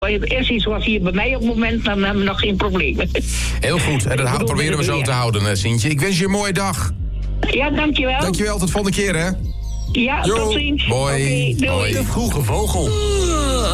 Is iets wat hier bij mij op het moment, dan hebben we nog geen problemen. Heel goed, en dat proberen we zo te houden, Sientje. Ik wens je een mooie dag. Ja, dankjewel. Dankjewel, tot volgende keer, hè. Ja, tot ziens. Hoi. Okay, doei. Hoi. De Vroege Vogel.